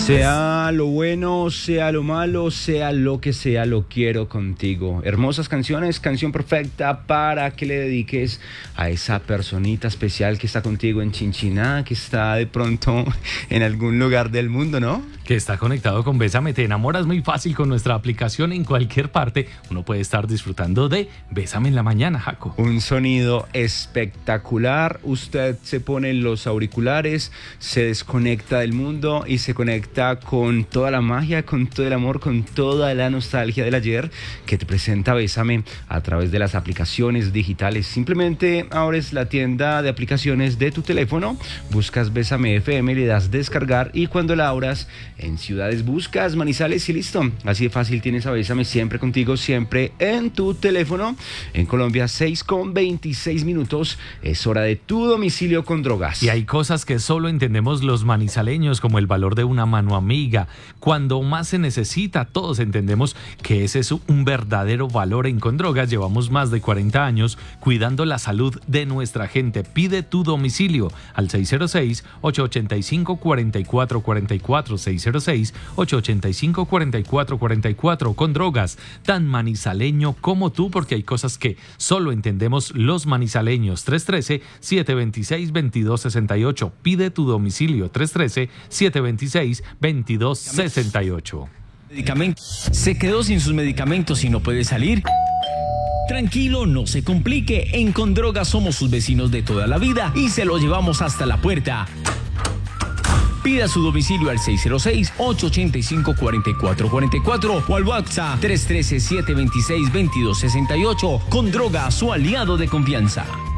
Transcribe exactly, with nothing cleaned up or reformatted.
Sea lo bueno, sea lo malo, sea lo que sea, lo quiero contigo. Hermosas canciones, canción perfecta para que le dediques a esa personita especial que está contigo en Chinchiná, que está de pronto en algún lugar del mundo, ¿no? Que está conectado con Bésame, te enamoras muy fácil con nuestra aplicación en cualquier parte. Uno puede estar disfrutando de Bésame en la mañana, Jaco. Un sonido espectacular. Usted se pone los auriculares, se desconecta del mundo y se conecta con toda la magia, con todo el amor, con toda la nostalgia del ayer que te presenta Bésame a través de las aplicaciones digitales. Simplemente abres la tienda de aplicaciones de tu teléfono, buscas Bésame F M, le das descargar y cuando la abras en ciudades buscas Manizales y listo. Así de fácil tienes a Bésame siempre contigo, siempre en tu teléfono. En Colombia, seis con veintiséis minutos. Es hora de tu domicilio con drogas. Y hay cosas que solo entendemos los manizaleños, como el valor de una mano amiga. Cuando más se necesita, todos entendemos que ese es un verdadero valor en Con Drogas. Llevamos más de cuarenta años cuidando la salud de nuestra gente. Pide tu domicilio al seis cero seis, ocho ocho cinco, cuatro cuatro cuatro cuatro, seis cero seis, ocho ocho cinco, cuatro cuatro cuatro cuatro. Con Drogas, tan manizaleño como tú, porque hay cosas que solo entendemos los manizaleños. Tres uno tres, siete dos seis, dos dos seis ocho. Pide tu domicilio tres uno tres, siete dos seis, dos dos seis ocho. ¿Se quedó sin sus medicamentos y no puede salir? Tranquilo, no se complique. En Con Drogas somos sus vecinos de toda la vida y se lo llevamos hasta la puerta. Pida su domicilio al seis cero seis, ocho ocho cinco, cuatro cuatro cuatro cuatro o al WhatsApp tres uno tres, siete dos seis, dos dos seis ocho. Con Drogas, su aliado de confianza.